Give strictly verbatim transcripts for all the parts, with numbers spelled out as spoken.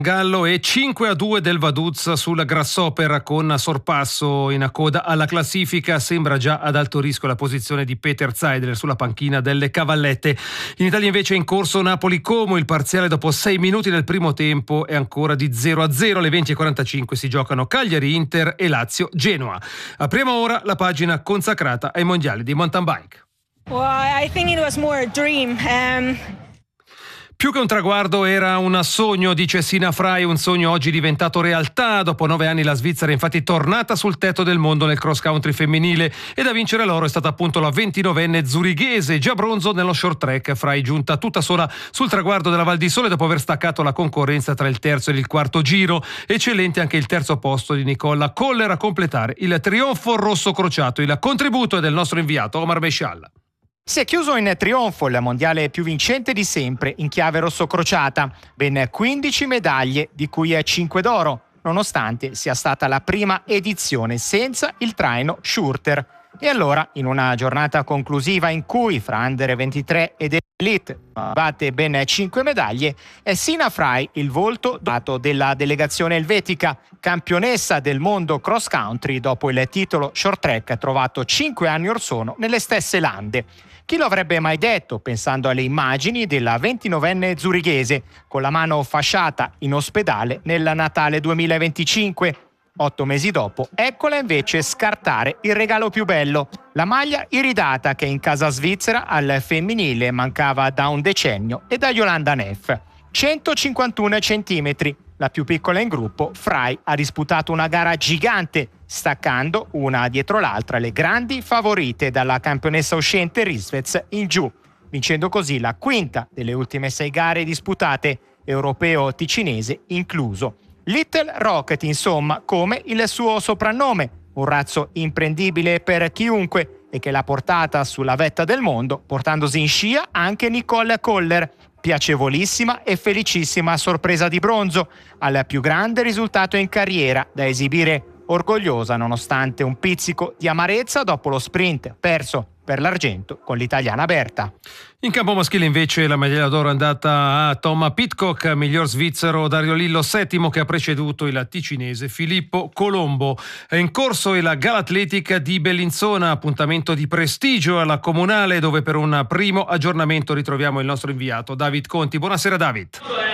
Gallo e cinque a due del Vaduz sul Grasshopper con sorpasso in coda alla classifica. Sembra già ad alto rischio la posizione di Peter Zeidler sulla panchina delle Cavallette. In Italia invece è in corso Napoli-Como, il parziale dopo sei minuti del primo tempo è ancora di zero a zero. Alle venti e quarantacinque si giocano Cagliari-Inter e Lazio-Genoa. Apriamo ora la pagina consacrata ai mondiali di mountain bike. Well, I think it was more a dream. Um... Più che un traguardo era un sogno, dice Sina Frey, un sogno oggi diventato realtà. Dopo nove anni la Svizzera è infatti tornata sul tetto del mondo nel cross country femminile ed a vincere l'oro è stata appunto la ventinovenne zurighese, già bronzo nello short track. Frey giunta tutta sola sul traguardo della Val di Sole dopo aver staccato la concorrenza tra il terzo e il quarto giro. Eccellente anche il terzo posto di Nicola Koller a completare il trionfo rosso crociato. Il contributo è del nostro inviato Omar Bescialla. Si è chiuso in trionfo il mondiale più vincente di sempre in chiave rosso-crociata, ben quindici medaglie di cui cinque d'oro, nonostante sia stata la prima edizione senza il traino Schurter. E allora, in una giornata conclusiva in cui fra Under ventitré ed Elite batte ben cinque medaglie, è Sina Frey il volto dato della delegazione elvetica, campionessa del mondo cross country dopo il titolo short track trovato cinque anni or sono nelle stesse lande. Chi lo avrebbe mai detto, pensando alle immagini della ventinovenne zurighese con la mano fasciata in ospedale nel Natale duemilaventicinque? Otto mesi dopo, eccola invece scartare il regalo più bello, la maglia iridata che in casa svizzera al femminile mancava da un decennio e da Yolanda Neff. centocinquantuno centimetri, la più piccola in gruppo, Frey ha disputato una gara gigante, staccando una dietro l'altra le grandi favorite dalla campionessa uscente Risvez in giù, vincendo così la quinta delle ultime sei gare disputate, europeo ticinese incluso. Little Rocket, insomma, come il suo soprannome, un razzo imprendibile per chiunque e che l'ha portata sulla vetta del mondo, portandosi in scia anche Nicole Koller, piacevolissima e felicissima sorpresa di bronzo, al più grande risultato in carriera, da esibire orgogliosa nonostante un pizzico di amarezza dopo lo sprint perso per l'argento con l'italiana Berta. In campo maschile invece la medaglia d'oro è andata a Tom Pidcock, miglior svizzero Dario Lillo settimo che ha preceduto il ticinese Filippo Colombo. È in corso il Gala Athletic di Bellinzona, appuntamento di prestigio alla Comunale dove per un primo aggiornamento ritroviamo il nostro inviato David Conti. Buonasera David.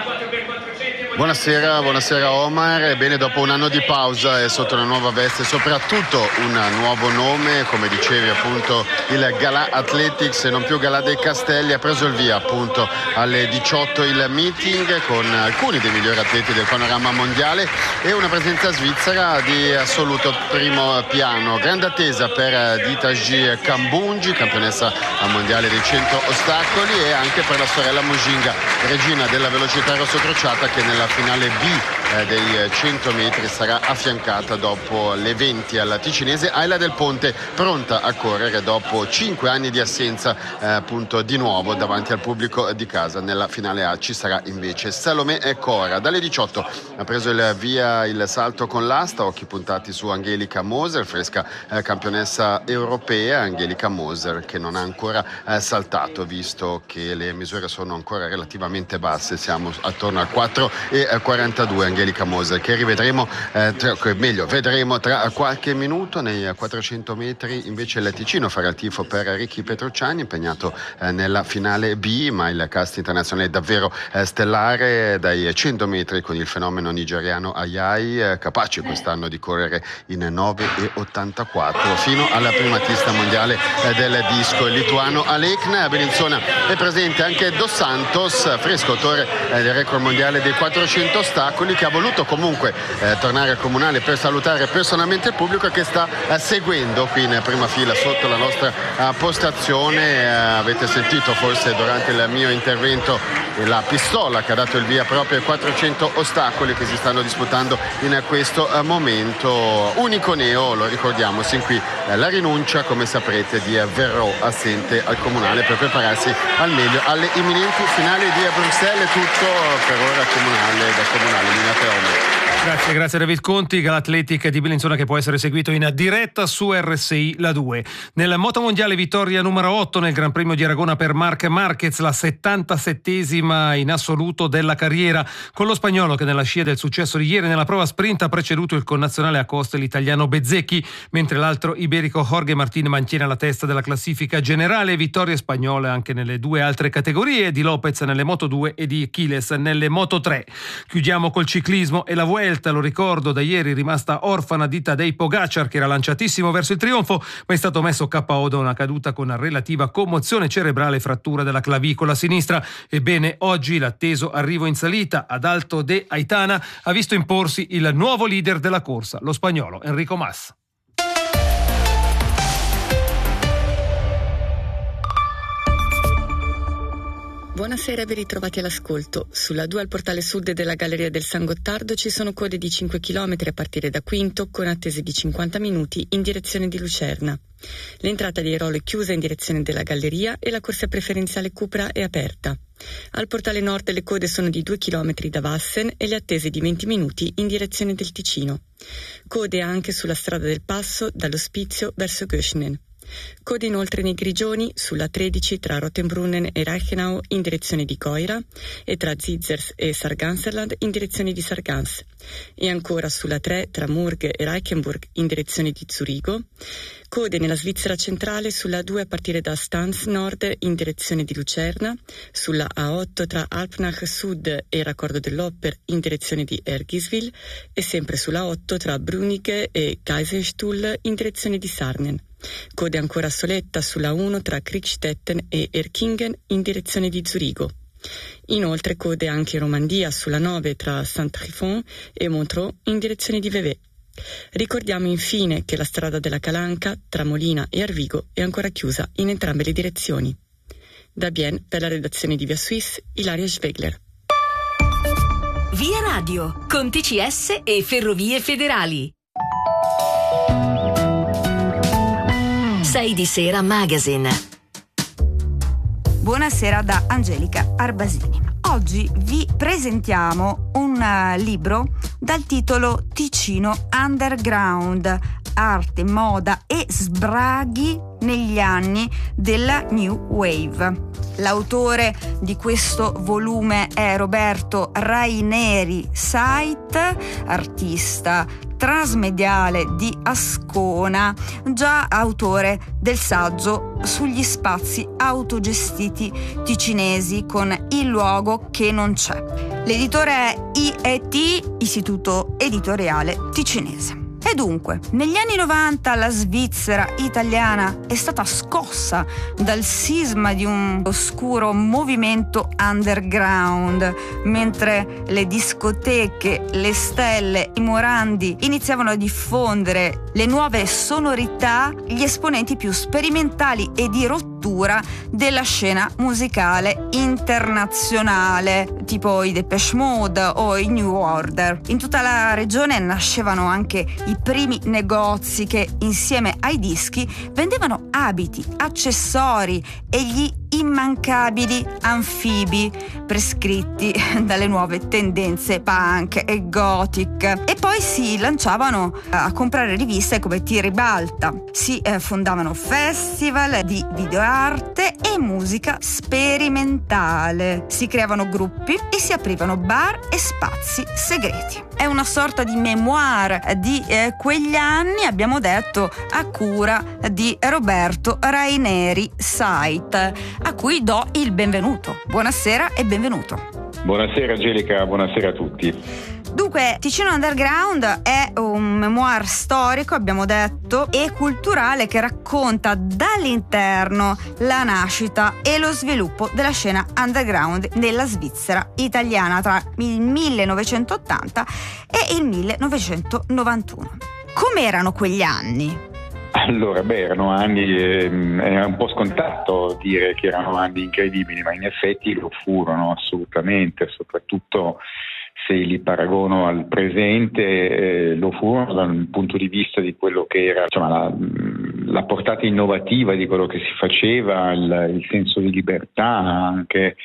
Buonasera, buonasera Omar. Ebbene, dopo un anno di pausa e sotto una nuova veste, soprattutto un nuovo nome, come dicevi appunto il Gala Athletics e non più Gala dei Castelli, ha preso il via appunto alle diciotto il meeting con alcuni dei migliori atleti del panorama mondiale e una presenza svizzera di assoluto primo piano. Grande attesa per Ditaji Kambunji, campionessa mondiale dei cento ostacoli, e anche per la sorella Mujinga, regina della velocità rossocrociata, che nella finale B eh, dei cento metri sarà affiancata dopo le venti alla ticinese Ayla Del Ponte, pronta a correre dopo cinque anni di assenza eh, appunto di nuovo davanti al pubblico di casa. Nella finale A ci sarà invece Salomé Cora. Dalle diciotto ha preso il via il salto con l'asta, occhi puntati su Angelika Moser, fresca eh, campionessa europea. Angelika Moser che non ha ancora eh, saltato, visto che le misure sono ancora relativamente basse, siamo attorno al quattro e quarantadue. Angelika Moser che rivedremo eh, tra, meglio vedremo tra qualche minuto. Nei quattrocento metri invece il Ticino farà il tifo per Ricky Petrucciani, impegnato eh, nella finale B, ma il cast internazionale è davvero eh, stellare dai cento metri con il fenomeno nigeriano Ayai, eh, capace quest'anno di correre in nove e ottantaquattro fino alla primatista mondiale eh, del disco, il lituano Alekna. A Bellinzona è presente anche Dos Santos, fresco autore eh, del record mondiale dei quattrocento ostacoli, che ha voluto comunque eh, tornare al Comunale per salutare personalmente il pubblico che sta eh, seguendo qui in prima fila sotto la nostra eh, postazione. Eh, avete sentito forse durante il mio intervento la pistola che ha dato il via proprio ai quattrocento ostacoli che si stanno disputando in questo eh, momento. Unico neo, lo ricordiamo, sin qui eh, la rinuncia, come saprete, di Verrò, assente al Comunale per prepararsi al meglio alle imminenti finali di Bruxelles. Tutto per ora Comunale, da Comunale, linea Teomo. Grazie, grazie David Conti. Galatletic di Bellinzona che può essere seguito in diretta su R S I La due. Nel motomondiale vittoria numero otto nel Gran Premio di Aragona per Marc Marquez, la settantasettesima in assoluto della carriera, con lo spagnolo che nella scia del successo di ieri nella prova sprint ha preceduto il connazionale Acosta e l'italiano Bezzecchi, mentre l'altro iberico Jorge Martín mantiene la testa della classifica generale. Vittorie spagnole anche nelle due altre categorie, di Lopez nelle Moto due e di Quiles nelle Moto tre. Chiudiamo col ciclismo e la Vuelta. Lo ricordo, da ieri rimasta orfana di Tadej Pogacar, che era lanciatissimo verso il trionfo, ma è stato messo K O da una caduta con relativa commozione cerebrale e frattura della clavicola sinistra. Ebbene, oggi l'atteso arrivo in salita ad Alto de Aitana ha visto imporsi il nuovo leader della corsa, lo spagnolo Enrico Mas. Buonasera e ben ritrovati all'ascolto. Sulla due al portale sud della Galleria del San Gottardo ci sono code di cinque chilometri a partire da Quinto, con attese di cinquanta minuti in direzione di Lucerna. L'entrata di Airolo è chiusa in direzione della Galleria e la corsia preferenziale Cupra è aperta. Al portale nord le code sono di due chilometri da Vassen e le attese di venti minuti in direzione del Ticino. Code anche sulla strada del Passo dall'Ospizio verso Göschenen. Code inoltre nei Grigioni sulla tredici tra Rottenbrunnen e Reichenau in direzione di Coira e tra Zitzers e Sarganserland in direzione di Sargans, e ancora sulla tre tra Murg e Reichenburg in direzione di Zurigo. Code nella Svizzera centrale sulla due a partire da Stans Nord in direzione di Lucerna, sulla A otto tra Alpnach Sud e Raccordo dell'Oper in direzione di Ergiswil e sempre sulla otto tra Bruniche e Kaiserstuhl in direzione di Sarnen. Code ancora a Soletta sulla uno tra Kriegstetten e Erkingen in direzione di Zurigo. Inoltre code anche in Romandia sulla nove tra Saint-Trifon e Montreux in direzione di Vevey. Ricordiamo infine che la strada della Calanca tra Molina e Arvigo è ancora chiusa in entrambe le direzioni. Da Bienne, per la redazione di Via Suisse, Ilaria Schwegler. Via Radio, con T C S e Ferrovie Federali. sei di Sera Magazine. Buonasera da Angelica Arbasini. Oggi vi presentiamo un uh, libro dal titolo Ticino Underground, arte, moda e sbraghi negli anni della New Wave. L'autore di questo volume è Roberto Raineri Sait, artista transmediale di Ascona, già autore del saggio sugli spazi autogestiti ticinesi con Il luogo che non c'è. L'editore è I E T, Istituto Editoriale Ticinese. E dunque, negli anni novanta la Svizzera italiana è stata scossa dal sisma di un oscuro movimento underground, mentre le discoteche, le stelle, i morandi iniziavano a diffondere le nuove sonorità, gli esponenti più sperimentali e di rottura della scena musicale internazionale, tipo i Depeche Mode o i New Order. In tutta la regione nascevano anche i primi negozi che, insieme ai dischi, vendevano abiti, accessori e gli immancabili anfibi prescritti dalle nuove tendenze punk e gothic, e poi si lanciavano a comprare riviste come Ti Ribalta. Si eh, fondavano festival di videoarte e musica sperimentale, si creavano gruppi e si aprivano bar e spazi segreti. È una sorta di memoir di eh, quegli anni, abbiamo detto, a cura di Roberto Raineri Sait, a cui do il benvenuto. Buonasera e benvenuto. Buonasera Angelica, buonasera a tutti. Dunque, Ticino Underground è un memoir storico, abbiamo detto, e culturale che racconta dall'interno la nascita e lo sviluppo della scena underground nella Svizzera italiana tra il millenovecentottanta e il millenovecentonovantuno. Com'erano quegli anni? Allora, beh, erano anni, ehm, era un po' scontato dire che erano anni incredibili, ma in effetti lo furono assolutamente, soprattutto se li paragono al presente, eh, lo furono dal punto di vista di quello che era, insomma, la, la portata innovativa di quello che si faceva, il, il senso di libertà anche,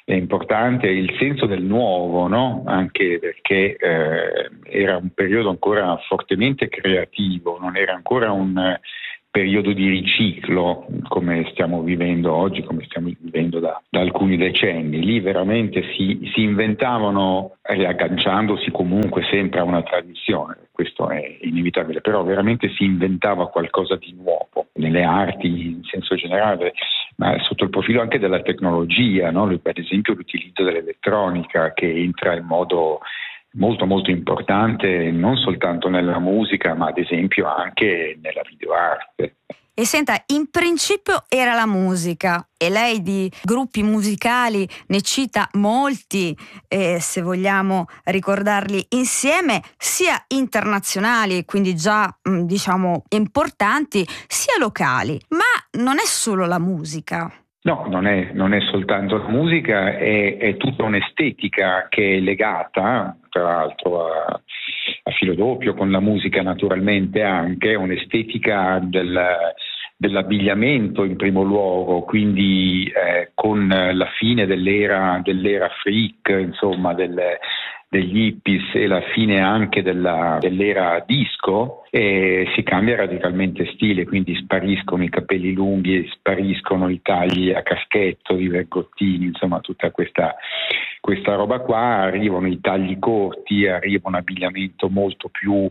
è importante, il senso del nuovo, no? Anche perché eh, era un periodo ancora fortemente creativo, non era ancora un eh, periodo di riciclo come stiamo vivendo oggi, come stiamo vivendo da, da alcuni decenni. Lì veramente si, si inventavano, riagganciandosi comunque sempre a una tradizione, questo è inevitabile, però veramente si inventava qualcosa di nuovo nelle arti in senso generale, ma sotto il profilo anche della tecnologia, no? Per esempio l'utilizzo dell'elettronica che entra in modo molto molto importante non soltanto nella musica, ma ad esempio anche nella videoarte. E senta, in principio era la musica e lei di gruppi musicali ne cita molti, eh, se vogliamo ricordarli insieme, sia internazionali, quindi già mh, diciamo importanti, sia locali. Ma non è solo la musica. No, non è, non è soltanto la musica, è, è tutta un'estetica che è legata, tra l'altro, a, a filo doppio con la musica naturalmente anche, un'estetica del, dell'abbigliamento in primo luogo, quindi eh, con la fine dell'era, dell'era freak, insomma, del, degli hippies e la fine anche della, dell'era disco, e si cambia radicalmente stile, quindi spariscono i capelli lunghi, spariscono i tagli a caschetto, i vergottini, insomma tutta questa, questa roba qua, arrivano i tagli corti, arriva un abbigliamento molto più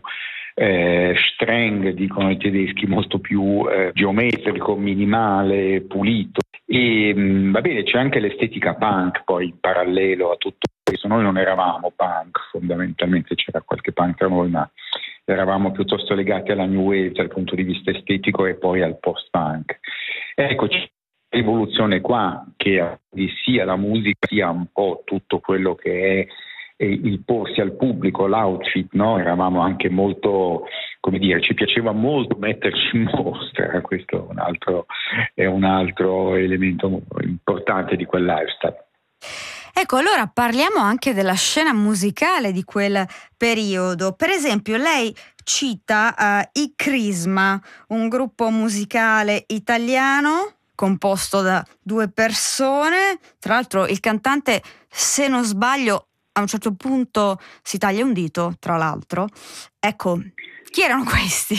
eh, streng, dicono i tedeschi, molto più eh, geometrico, minimale, pulito. E mh, va bene, c'è anche l'estetica punk poi in parallelo a tutto questo. Noi non eravamo punk, fondamentalmente c'era qualche punk tra noi, ma eravamo piuttosto legati alla new wave dal punto di vista estetico e poi al post-punk. Ecco, c'è una rivoluzione qua che sia la musica sia un po' tutto quello che è il porsi al pubblico, l'outfit, no? Eravamo anche molto, come dire, ci piaceva molto metterci in mostra, questo è un altro, è un altro elemento importante di quel lifestyle. Ecco, allora parliamo anche della scena musicale di quel periodo. Per esempio, lei cita uh, i Crisma, un gruppo musicale italiano composto da due persone. Tra l'altro il cantante, se non sbaglio, a un certo punto si taglia un dito, tra l'altro. Ecco, chi erano questi?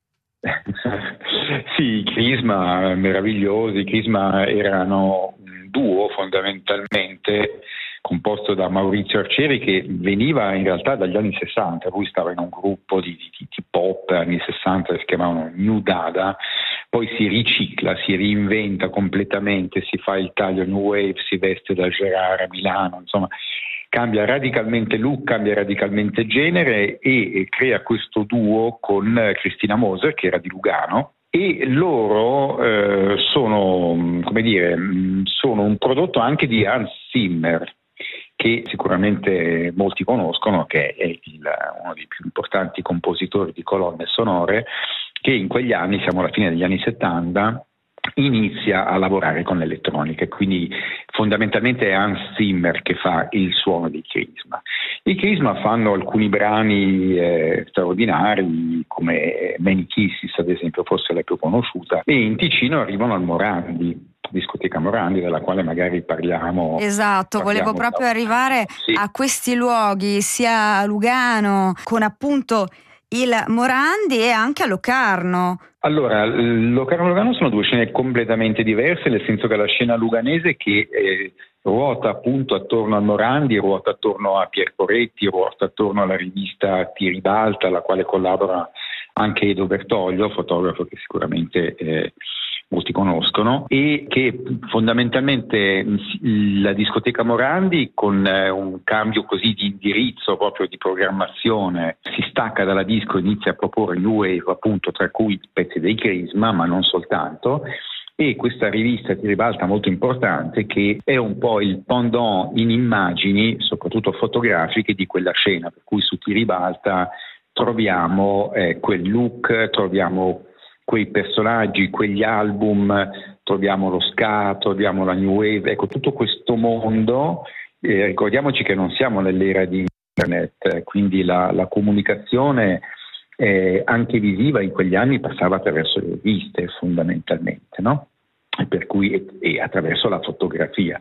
Sì, i Crisma, meravigliosi. I Crisma erano un duo fondamentalmente composto da Maurizio Arcieri, che veniva in realtà dagli anni sessanta. Lui stava in un gruppo di, di, di pop anni sessanta che si chiamavano New Dada, poi si ricicla, si reinventa completamente, si fa il taglio New Wave, si veste da Gerard a Milano, insomma cambia radicalmente look, cambia radicalmente genere e, e crea questo duo con Cristina Moser, che era di Lugano, e loro eh, sono, come dire, sono un prodotto anche di Hans Zimmer, che sicuramente molti conoscono, che è il, uno dei più importanti compositori di colonne sonore, che in quegli anni, siamo alla fine degli anni settanta, inizia a lavorare con l'elettronica, quindi fondamentalmente è Hans Zimmer che fa il suono dei Crisma. I Crisma fanno alcuni brani eh, straordinari, come Many Kisses ad esempio, forse la più conosciuta, e in Ticino arrivano al Morandi, discoteca Morandi, della quale magari parliamo. Esatto, parliamo volevo proprio da... arrivare sì. a questi luoghi, sia a Lugano con appunto il Morandi e anche a Locarno. Allora, Locarno e Lugano sono due scene completamente diverse, nel senso che la scena luganese che eh, ruota appunto attorno al Morandi, ruota attorno a Pier Coretti, ruota attorno alla rivista Ti Ribalta, alla quale collabora anche Edo Bertoglio, fotografo che sicuramente eh, molti conoscono, e che fondamentalmente la discoteca Morandi, con un cambio così di indirizzo, proprio di programmazione, si stacca dalla disco e inizia a proporre new wave, appunto, tra cui pezzi dei Crisma, ma non soltanto, e questa rivista Ti Ribalta molto importante, che è un po' il pendant in immagini, soprattutto fotografiche, di quella scena, per cui su Ti Ribalta troviamo eh, quel look, troviamo quei personaggi, quegli album, troviamo lo ska, troviamo la new wave, ecco tutto questo mondo. Eh, ricordiamoci che non siamo nell'era di internet, quindi la, la comunicazione eh, anche visiva in quegli anni passava attraverso le riviste fondamentalmente, no? E per cui e, e attraverso la fotografia.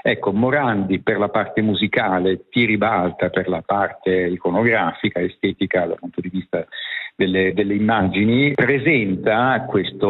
Ecco, Morandi per la parte musicale ti ribalta per la parte iconografica, estetica dal punto di vista delle, delle immagini, presenta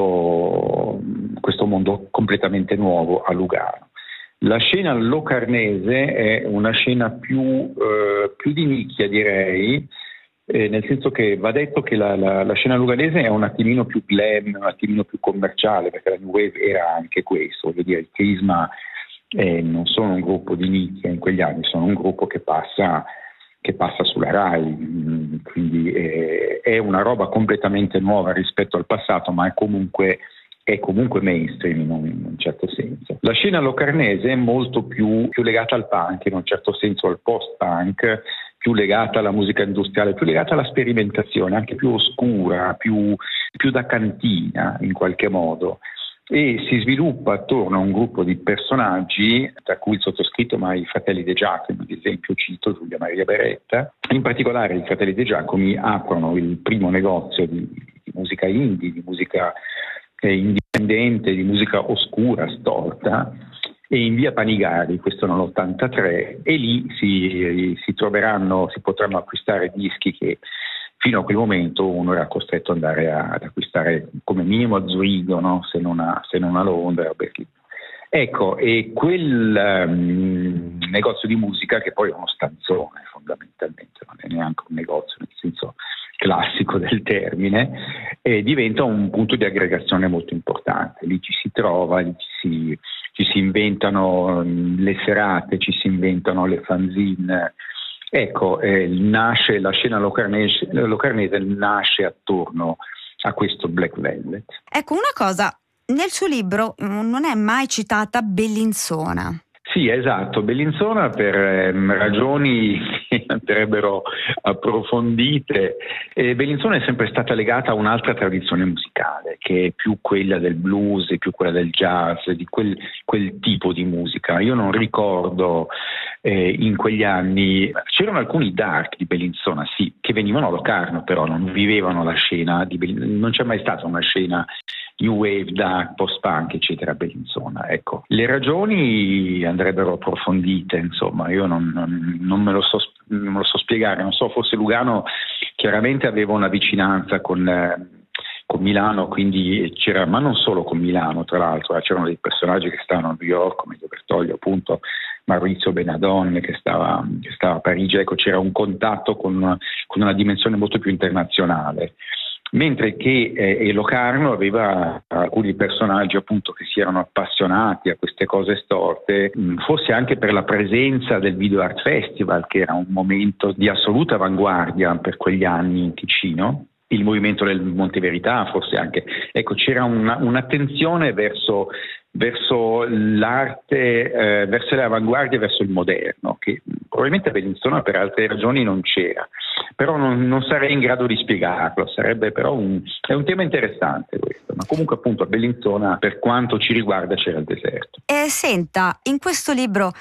questo, questo mondo completamente nuovo a Lugano. La scena locarnese è una scena più, eh, più di nicchia, direi, eh, nel senso che va detto che la, la, la scena luganese è un attimino più glam, un attimino più commerciale, perché la New Wave era anche questo, voglio dire, il Crisma eh, non sono un gruppo di nicchia in quegli anni, sono un gruppo che passa, che passa sulla Rai, quindi eh, è una roba completamente nuova rispetto al passato, ma è comunque... è comunque mainstream in un, in un certo senso. La scena locarnese è molto più, più legata al punk, in un certo senso al post-punk, più legata alla musica industriale, più legata alla sperimentazione, anche più oscura, più, più da cantina in qualche modo. E si sviluppa attorno a un gruppo di personaggi, tra cui il sottoscritto, ma i fratelli De Giacomi, ad esempio cito Giulia Maria Beretta. In particolare i fratelli De Giacomi aprono il primo negozio di, di musica indie, di musica indipendente, di musica oscura, storta, e in via Panigari, questo nell'ottantatré, e lì si, si troveranno, si potranno acquistare dischi che fino a quel momento uno era costretto ad andare a, ad acquistare come minimo a Zurigo, no? se, non a, se non a Londra, a Berlino. Ecco, e quel um, negozio di musica, che poi è uno stanzone fondamentalmente, non è neanche un negozio nel senso classico del termine, e diventa un punto di aggregazione molto importante. Lì ci si trova, lì ci si, ci si inventano le serate, ci si inventano le fanzine. Ecco, eh, nasce la scena locarnese, locarnese nasce attorno a questo Black Velvet. Ecco, una cosa, nel suo libro non è mai citata Bellinzona. Sì, esatto, Bellinzona per eh, ragioni che andrebbero approfondite. Eh, Bellinzona è sempre stata legata a un'altra tradizione musicale, che è più quella del blues, più quella del jazz, di quel, quel tipo di musica. Io non ricordo eh, in quegli anni, c'erano alcuni dark di Bellinzona, sì, che venivano a Locarno, però non vivevano la scena, di Bellinzona. Non c'è mai stata una scena New Wave, dark, post-punk, eccetera, Bellinzona. Ecco, le ragioni andrebbero approfondite, insomma, io non, non, non, me lo so, non me lo so spiegare, non so, forse Lugano chiaramente aveva una vicinanza con, eh, con Milano, quindi c'era, ma non solo con Milano, tra l'altro, c'erano dei personaggi che stavano a New York, come Bertoglio, appunto, Maurizio Benadon che stava, che stava a Parigi, ecco, c'era un contatto con, con una dimensione molto più internazionale. Mentre che eh, Locarno aveva alcuni personaggi appunto che si erano appassionati a queste cose storte, mh, forse anche per la presenza del Video Art Festival, che era un momento di assoluta avanguardia per quegli anni in Ticino, il movimento del Monte Verità, forse anche. Ecco, c'era una, un'attenzione verso, verso l'arte, eh, verso le avanguardie, verso il moderno, che probabilmente a Bellinzona per altre ragioni non c'era. Però non, non sarei in grado di spiegarlo, sarebbe però un, è un tema interessante questo, ma comunque appunto a Bellinzona per quanto ci riguarda c'era il deserto. E senta, in questo libro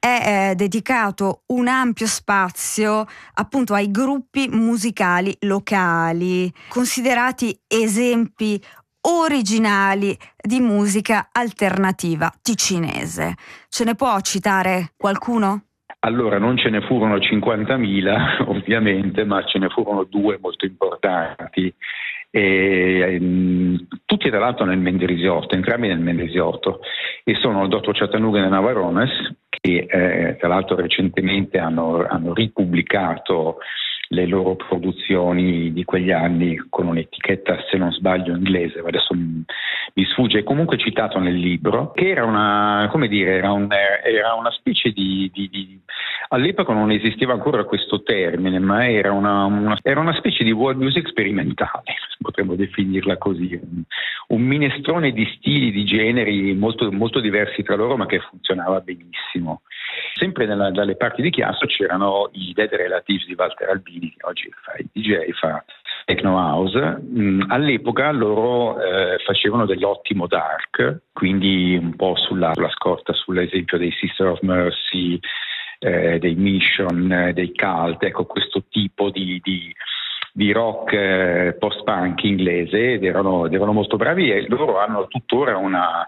è eh, dedicato un ampio spazio appunto ai gruppi musicali locali, considerati esempi originali di musica alternativa ticinese. Ce ne può citare qualcuno? Allora, non ce ne furono cinquantamila ovviamente, ma ce ne furono due molto importanti, e, ehm, tutti tra l'altro nel Mendrisiotto, entrambi nel Mendrisiotto, e sono il dottor Chattanooga e Navarrones, che eh, tra l'altro recentemente hanno, hanno ripubblicato le loro produzioni di quegli anni con un'etichetta, se non sbaglio, inglese, adesso mi sfugge, è comunque citato nel libro, che era una, come dire, era, un, era una specie di, di, di... all'epoca non esisteva ancora questo termine, ma era una, una, era una specie di world music sperimentale, potremmo definirla così, un, un minestrone di stili, di generi molto, molto diversi tra loro, ma che funzionava benissimo. Sempre nella, dalle parti di Chiasso c'erano i Dead Relatives di Walter Albini, che oggi fa il D J, fa Techno House. Mm, all'epoca loro eh, facevano dell'ottimo dark, quindi un po' sulla, sulla scorta, sull'esempio dei Sister of Mercy, eh, dei Mission, eh, dei Cult, ecco questo tipo di, di, di rock eh, post-punk inglese, ed erano, ed erano molto bravi, e loro hanno tuttora una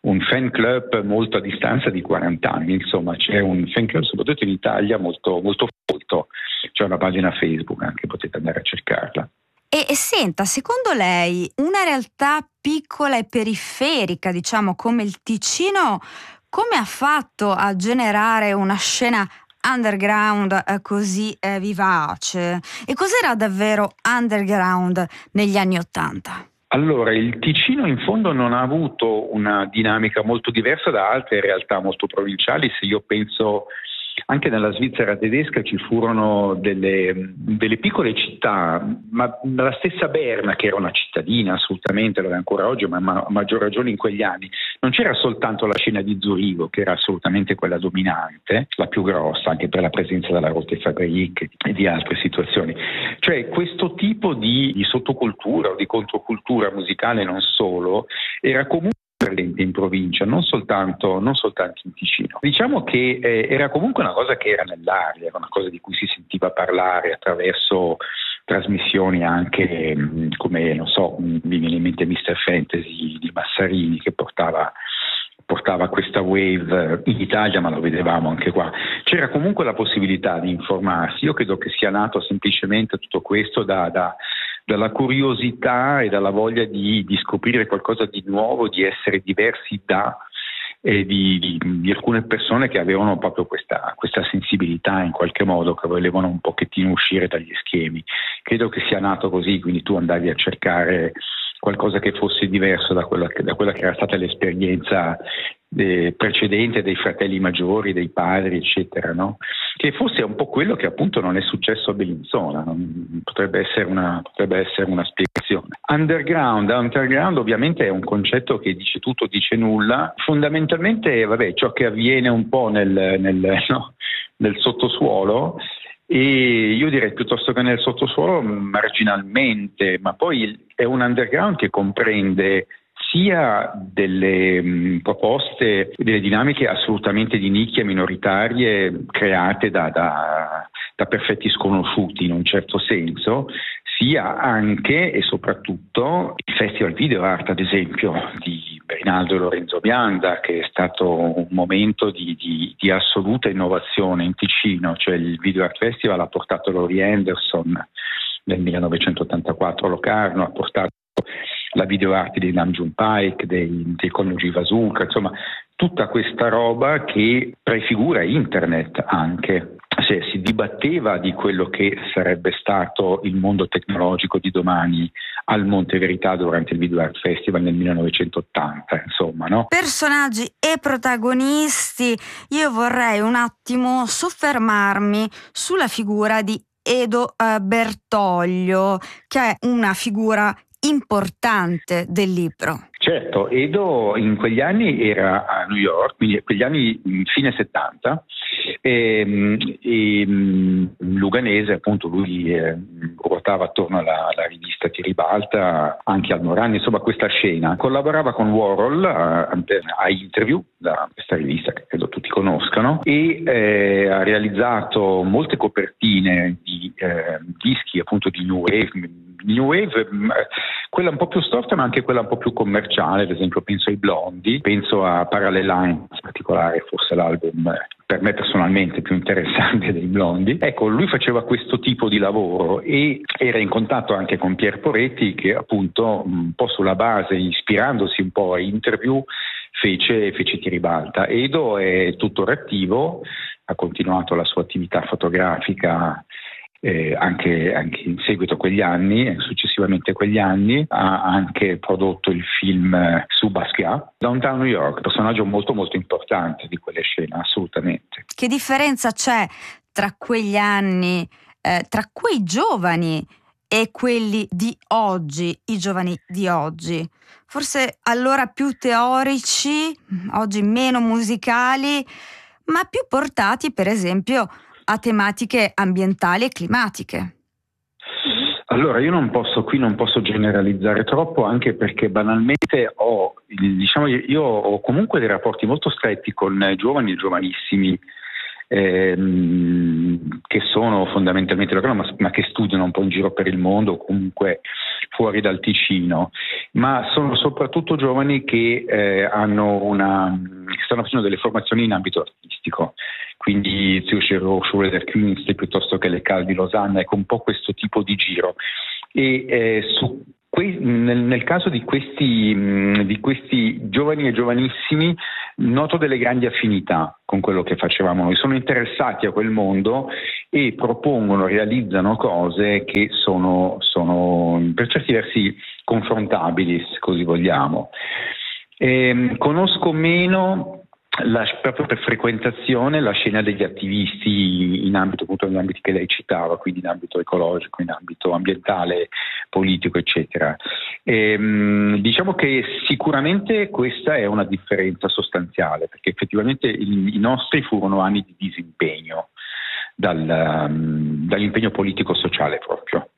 un fan club molto a distanza di quaranta anni, insomma c'è un fan club soprattutto in Italia molto, molto folto, c'è una pagina Facebook anche, potete andare a cercarla. E, e senta, secondo lei una realtà piccola e periferica, diciamo come il Ticino, come ha fatto a generare una scena underground eh, così eh, vivace? E cos'era davvero underground negli anni Ottanta? Allora, il Ticino in fondo non ha avuto una dinamica molto diversa da altre realtà molto provinciali. Se io penso anche nella Svizzera tedesca ci furono delle, delle piccole città, ma la stessa Berna, che era una cittadina assolutamente, lo è ancora oggi, ma a maggior ragione in quegli anni, non c'era soltanto la scena di Zurigo, che era assolutamente quella dominante, la più grossa, anche per la presenza della Rote Fabrik e di altre situazioni. Cioè questo tipo di, di sottocultura o di controcultura musicale, non solo, era comunque presente in provincia, non soltanto, non soltanto in Ticino. Diciamo che eh, era comunque una cosa che era nell'aria, era una cosa di cui si sentiva parlare attraverso trasmissioni anche mh, come, non so, mi viene in mente mister Fantasy di Massarini, che portava portava questa wave in Italia, ma lo vedevamo anche qua. C'era comunque la possibilità di informarsi. Io credo che sia nato semplicemente tutto questo da, da dalla curiosità e dalla voglia di, di scoprire qualcosa di nuovo, di essere diversi da eh, di, di, di alcune persone che avevano proprio questa, questa sensibilità in qualche modo, che volevano un pochettino uscire dagli schemi. Credo che sia nato così, quindi tu andavi a cercare qualcosa che fosse diverso da quella che, da quella che era stata l'esperienza eh, precedente dei fratelli maggiori, dei padri, eccetera, no? Che forse è un po' quello che appunto non è successo a Bellinzona, non, potrebbe essere una, potrebbe essere una spiegazione. Underground, underground ovviamente è un concetto che dice tutto, dice nulla. Fondamentalmente, vabbè, ciò che avviene un po' nel, nel, no, nel sottosuolo. E io direi piuttosto che nel sottosuolo marginalmente, ma poi è un underground che comprende sia delle mh, proposte, delle dinamiche assolutamente di nicchia, minoritarie, create da, da, da perfetti sconosciuti in un certo senso, sia anche e soprattutto il Festival Video Art, ad esempio, di Berinaldo e Lorenzo Bianda, che è stato un momento di, di, di assoluta innovazione in Ticino. Cioè il Video Art Festival ha portato Laurie Anderson nel millenovecentottantaquattro a Locarno, ha portato la video art di Nam June Paik, dei, dei coniugi Vasuka, insomma tutta questa roba che prefigura internet anche. Se si dibatteva di quello che sarebbe stato il mondo tecnologico di domani al Monte Verità durante il Video Art Festival nel millenovecentottanta, insomma, no? Personaggi e protagonisti, io vorrei un attimo soffermarmi sulla figura di Edo uh, Bertoglio, che è una figura importante del libro. Certo, Edo in quegli anni era a New York, quindi quegli anni fine settanta, e, e luganese, appunto lui eh, ruotava attorno alla, alla rivista Ti ribalta, anche al Morani, insomma questa scena. Collaborava con Warhol a, a Interview, da questa rivista che credo tutti conoscano, e eh, ha realizzato molte copertine di eh, dischi appunto di New Wave, New Wave, quella un po' più storta ma anche quella un po' più commerciale, ad esempio penso ai Blondi, penso a Parallel Lines in particolare, forse l'album per me personalmente più interessante dei Blondi. Ecco, lui faceva questo tipo di lavoro e era in contatto anche con Pier Poretti, che appunto un po' sulla base, ispirandosi un po' a Interview, fece, fece Ti ribalta. Edo è tuttora attivo, ha continuato la sua attività fotografica Eh, anche, anche in seguito a quegli anni, successivamente a quegli anni, ha anche prodotto il film su Basquiat, Downtown New York, personaggio molto molto importante di quelle scene, assolutamente. Che differenza c'è tra quegli anni, eh, tra quei giovani e quelli di oggi, i giovani di oggi? Forse allora più teorici, oggi meno musicali, ma più portati per esempio a tematiche ambientali e climatiche. Allora io non posso qui non posso generalizzare troppo, anche perché banalmente ho diciamo io ho comunque dei rapporti molto stretti con giovani e giovanissimi ehm, che sono fondamentalmente locali, ma, ma che studiano un po' in giro per il mondo, comunque fuori dal Ticino, ma sono soprattutto giovani che eh, hanno una, stanno facendo delle formazioni in ambito artistico, quindi Zürcher Hochschule der Künste piuttosto che le Cal di Losanna, ecco un po' questo tipo di giro. E eh, su que- nel, nel caso di questi, mh, di questi giovani e giovanissimi noto delle grandi affinità con quello che facevamo noi, sono interessati a quel mondo e propongono, realizzano cose che sono, sono per certi versi confrontabili, se così vogliamo. E, conosco meno La, proprio per frequentazione la scena degli attivisti in ambito, appunto, negli ambiti che lei citava, quindi in ambito ecologico, in ambito ambientale, politico, eccetera. E, diciamo che sicuramente questa è una differenza sostanziale, perché effettivamente i, i nostri furono anni di disimpegno dal, dall'impegno politico-sociale proprio.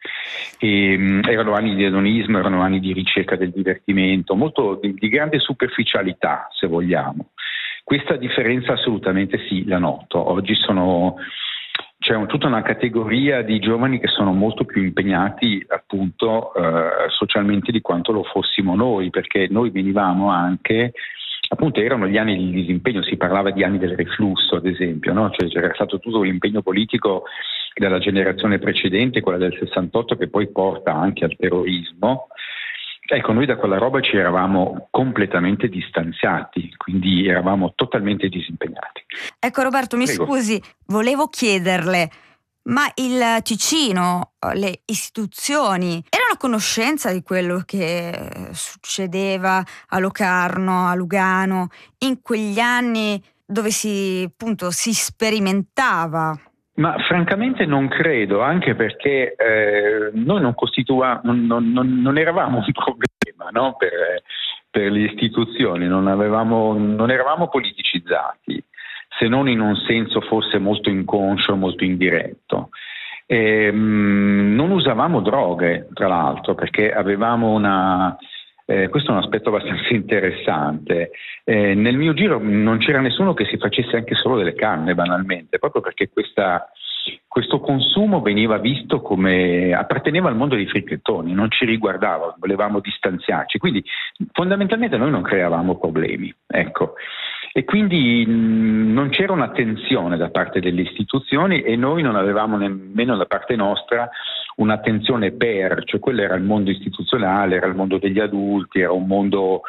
E, erano anni di edonismo, erano anni di ricerca del divertimento, molto di, di grande superficialità, se vogliamo. Questa differenza assolutamente sì, la noto. Oggi sono, c'è un, tutta una categoria di giovani che sono molto più impegnati appunto eh, socialmente di quanto lo fossimo noi, perché noi venivamo anche, appunto erano gli anni di disimpegno, si parlava di anni del reflusso ad esempio, no? Cioè c'era stato tutto l'impegno politico della generazione precedente, quella del sessantotto, che poi porta anche al terrorismo. Ecco, noi da quella roba ci eravamo completamente distanziati, quindi eravamo totalmente disimpegnati. Ecco Roberto, mi Prego. scusi, volevo chiederle, ma il Ticino, le istituzioni, erano a conoscenza di quello che succedeva a Locarno, a Lugano, in quegli anni dove si, appunto, si sperimentava? Ma francamente non credo, anche perché eh, noi non costitua, non, non, non, non eravamo un problema, no? per, per le istituzioni, non, avevamo, non eravamo politicizzati, se non in un senso forse molto inconscio, molto indiretto. E, mh, non usavamo droghe, tra l'altro, perché avevamo una... Eh, questo è un aspetto abbastanza interessante. Eh, nel mio giro non c'era nessuno che si facesse anche solo delle canne, banalmente, proprio perché questa, questo consumo veniva visto come apparteneva al mondo dei fricchettoni, non ci riguardava, volevamo distanziarci, quindi fondamentalmente noi non creavamo problemi, ecco. E quindi mh, non c'era un'attenzione da parte delle istituzioni e noi non avevamo nemmeno da parte nostra un'attenzione per, cioè quello era il mondo istituzionale, era il mondo degli adulti, era un mondo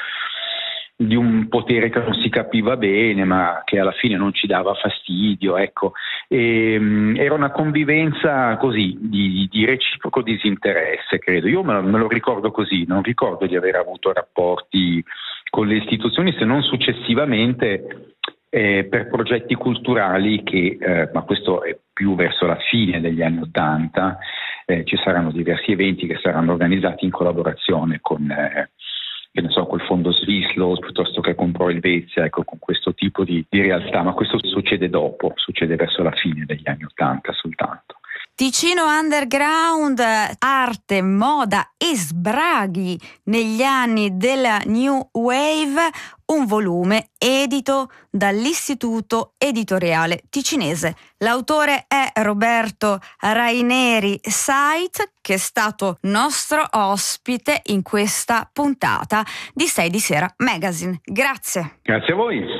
di un potere che non si capiva bene ma che alla fine non ci dava fastidio, ecco. E, mh, era una convivenza così di, di reciproco disinteresse, credo. Io me lo, me lo ricordo così, non ricordo di aver avuto rapporti con le istituzioni se non successivamente eh, per progetti culturali che, eh, ma questo è più verso la fine degli anni Ottanta, eh, ci saranno diversi eventi che saranno organizzati in collaborazione con eh, che ne so, col fondo Swisslos piuttosto che con Pro Helvetia, ecco, con questo tipo di, di realtà, ma questo succede dopo, succede verso la fine degli anni Ottanta soltanto. Ticino Underground, arte, moda e sbraghi negli anni della New Wave, un volume edito dall'Istituto Editoriale Ticinese. L'autore è Roberto Raineri Sait, che è stato nostro ospite in questa puntata di sei di Sera Magazine. Grazie. Grazie a voi.